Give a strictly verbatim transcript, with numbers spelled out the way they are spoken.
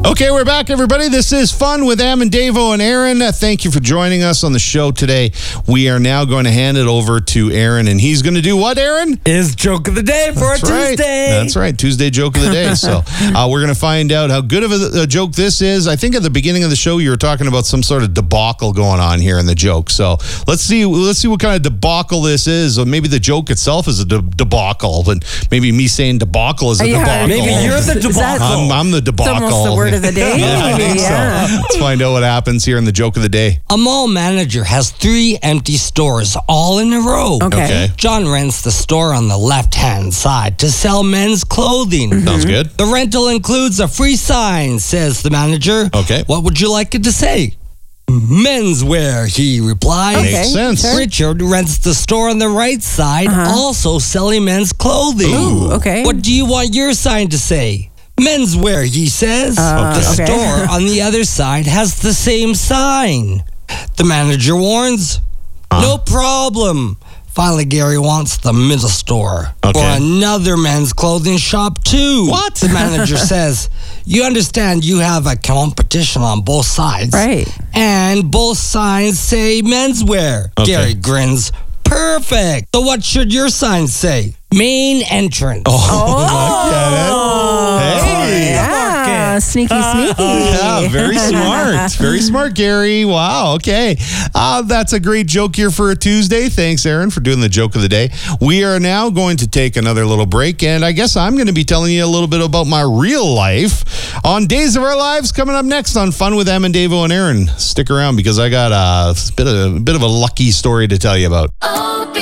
Okay, we're back, everybody. This is Fun with Am and Davo and Aaron. Uh, thank you for joining us on the show today. We are now going to hand it over to Aaron, and he's going to do what, Aaron? Is Joke of the Day for That's a right. Tuesday. That's right, Tuesday Joke of the Day. So uh, we're going to find out how good of a, a joke this is. I think at the beginning of the show, you were talking about some sort of debacle going on here in the joke. So let's see Let's see what kind of debacle this is. Or maybe the joke itself is a de- debacle, but maybe me saying debacle is a Yeah, debacle. Maybe you're the Is that- debacle. I'm, I'm the It's debacle. almost the word of the day. Yeah, I think Yeah. so. Let's find out what happens here in the joke of the day. A mall manager has three empty stores all in a row. Okay. Okay. John rents the store on the left-hand side to sell men's clothing. Sounds good. The rental includes a free sign, says the manager. Okay. What would you like it to say? Menswear, he replies. Okay. Makes sense. sure. Richard rents the store on the right side, also selling men's clothing. Ooh, okay. What do you want your sign to say? Menswear, he says. Uh, the okay. store on the other side has the same sign. The manager warns, no problem. Finally, Gary wants the middle store Okay. or another men's clothing shop too. What? The manager says, you understand you have a competition on both sides. Right. And both signs say menswear. Okay. Gary grins, perfect. So what should your sign say? Main entrance. Oh, Hey. yeah. Sneaky, sneaky. Yeah, very smart. Very smart, Gary. Wow, okay. Uh, that's a great joke here for a Tuesday. Thanks, Aaron, for doing the joke of the day. We are now going to take another little break, and I guess I'm going to be telling you a little bit about my real life on Days of Our Lives coming up next on Fun with Em and Davo and Aaron. Stick around because I got a bit of, a bit of a lucky story to tell you about. Oh,